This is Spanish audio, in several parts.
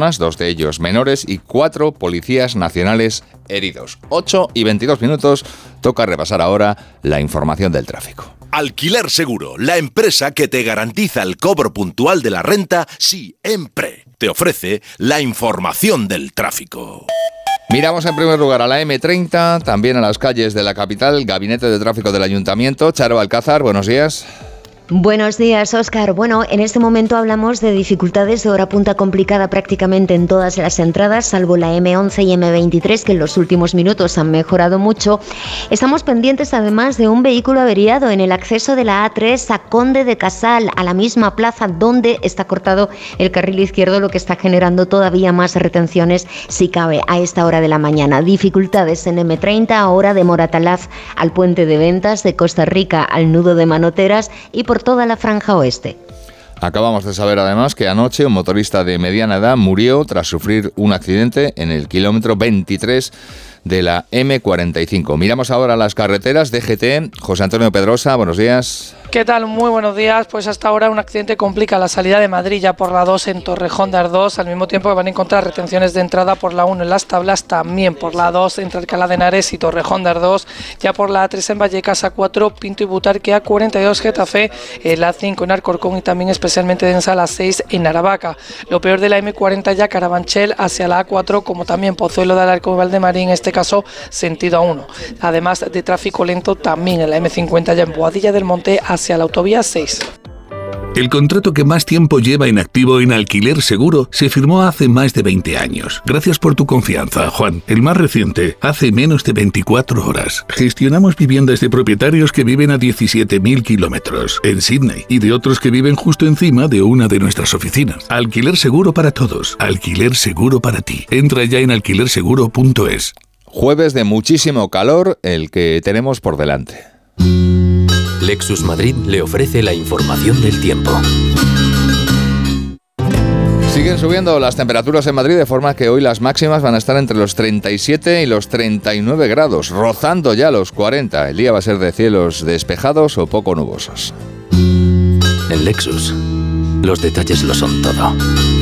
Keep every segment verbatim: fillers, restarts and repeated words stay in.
personas, dos de ellos menores, y cuatro policías nacionales heridos. ocho y veintidós minutos, toca repasar ahora la información del tráfico. Alquiler Seguro, la empresa que te garantiza el cobro puntual de la renta siempre. Te ofrece la información del tráfico. Miramos en primer lugar a la eme treinta, también a las calles de la capital, Gabinete de Tráfico del Ayuntamiento. Charo Alcázar, buenos días. Buenos días, Óscar. Bueno, en este momento hablamos de dificultades de hora punta complicada prácticamente en todas las entradas, salvo la eme once y eme veintitrés, que en los últimos minutos han mejorado mucho. Estamos pendientes además de un vehículo averiado en el acceso de la A tres a Conde de Casal, a la misma plaza donde está cortado el carril izquierdo, lo que está generando todavía más retenciones, si cabe, a esta hora de la mañana. Dificultades en eme treinta, ahora de Moratalaz al puente de Ventas, de Costa Rica al nudo de Manoteras y por toda la franja oeste. Acabamos de saber además que anoche un motorista de mediana edad murió tras sufrir un accidente en el kilómetro veintitrés de la eme cuarenta y cinco. Miramos ahora las carreteras. D G T, José Antonio Pedrosa, buenos días. ¿Qué tal? Muy buenos días. Pues hasta ahora un accidente complica la salida de Madrid ya por la dos en Torrejón de Ardoz, al mismo tiempo que van a encontrar retenciones de entrada por la uno en Las Tablas, también por la dos entre Alcalá de Henares y Torrejón de Ardoz, ya por la A tres en Vallecas, A cuatro Pinto y Butarque, A cuarenta y dos Getafe, la A cinco en Alcorcón y también especialmente densa la seis en Aravaca. Lo peor de la eme cuarenta ya Carabanchel hacia la A cuatro, como también Pozuelo de Alarcón y Valdemarín, en este caso sentido A uno. Además de tráfico lento también en la eme cincuenta ya en Boadilla del Monte hacia la autovía seis. El contrato que más tiempo lleva en activo en Alquiler Seguro se firmó hace más de veinte años. Gracias por tu confianza, Juan. El más reciente, hace menos de veinticuatro horas. Gestionamos viviendas de propietarios que viven a diecisiete mil kilómetros en Sydney y de otros que viven justo encima de una de nuestras oficinas. Alquiler Seguro para todos. Alquiler Seguro para ti. Entra ya en alquiler seguro punto es. Jueves de muchísimo calor, el que tenemos por delante. Lexus Madrid le ofrece la información del tiempo. Siguen subiendo las temperaturas en Madrid, de forma que hoy las máximas van a estar entre los treinta y siete y los treinta y nueve grados, rozando ya los cuarenta. El día va a ser de cielos despejados o poco nubosos. En Lexus, los detalles lo son todo.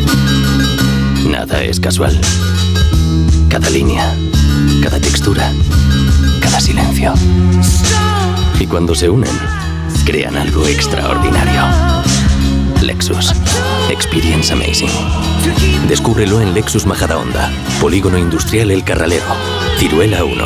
Nada es casual. Cada línea, cada textura, cada silencio. Y cuando se unen, crean algo extraordinario. Lexus. Experience amazing. Descúbrelo en Lexus Majadahonda, Polígono Industrial El Carralero, Ciruela uno.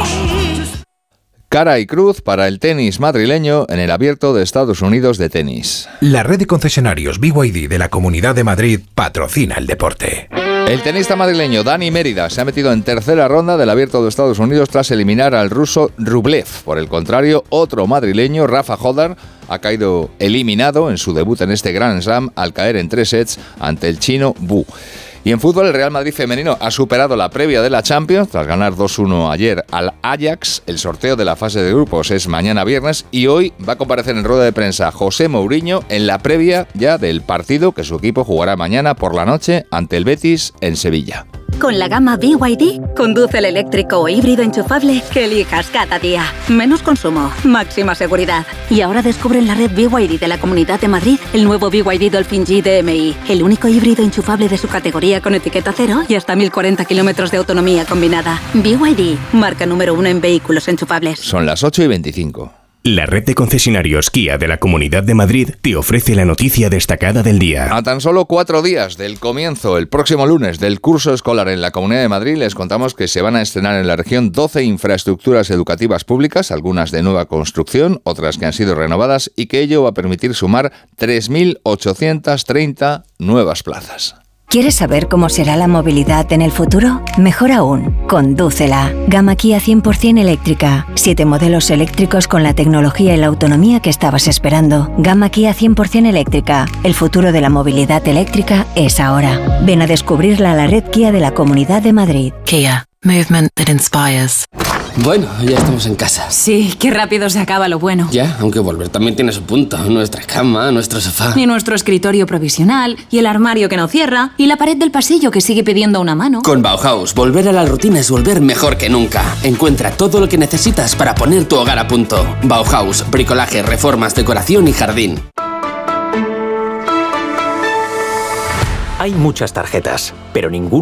Cara y cruz para el tenis madrileño en el Abierto de Estados Unidos de tenis. La red de concesionarios B Y D de la Comunidad de Madrid patrocina el deporte. El tenista madrileño Dani Mérida se ha metido en tercera ronda del Abierto de Estados Unidos tras eliminar al ruso Rublev. Por el contrario, otro madrileño, Rafa Jodar, ha caído eliminado en su debut en este Grand Slam al caer en tres sets ante el chino Bu. Y en fútbol, el Real Madrid femenino ha superado la previa de la Champions tras ganar dos uno ayer al Ajax. El sorteo de la fase de grupos es mañana viernes y hoy va a comparecer en rueda de prensa José Mourinho en la previa ya del partido que su equipo jugará mañana por la noche ante el Betis en Sevilla. Con la gama B Y D, conduce el eléctrico o híbrido enchufable que elijas cada día. Menos consumo, máxima seguridad. Y ahora descubre en la red B Y D de la Comunidad de Madrid el nuevo B Y D Dolphin G D M I, el único híbrido enchufable de su categoría con etiqueta cero y hasta mil cuarenta kilómetros de autonomía combinada. B Y D, marca número uno en vehículos enchufables. Son las ocho y veinticinco. La red de concesionarios Kia de la Comunidad de Madrid te ofrece la noticia destacada del día. A tan solo cuatro días del comienzo, el próximo lunes, del curso escolar en la Comunidad de Madrid, les contamos que se van a estrenar en la región doce infraestructuras educativas públicas, algunas de nueva construcción, otras que han sido renovadas, y que ello va a permitir sumar tres mil ochocientas treinta nuevas plazas. ¿Quieres saber cómo será la movilidad en el futuro? Mejor aún, condúcela. Gama Kia cien por ciento eléctrica. Siete modelos eléctricos con la tecnología y la autonomía que estabas esperando. Gama Kia cien por ciento eléctrica. El futuro de la movilidad eléctrica es ahora. Ven a descubrirla a la red Kia de la Comunidad de Madrid. Kia. Movement that inspires. Bueno, ya estamos en casa. Sí, qué rápido se acaba lo bueno. Ya, aunque volver también tiene su punto. Nuestra cama, nuestro sofá. Y nuestro escritorio provisional, y el armario que no cierra, y la pared del pasillo que sigue pidiendo una mano. Con Bauhaus, volver a la rutina es volver mejor que nunca. Encuentra todo lo que necesitas para poner tu hogar a punto. Bauhaus, bricolaje, reformas, decoración y jardín. Hay muchas tarjetas, pero ninguna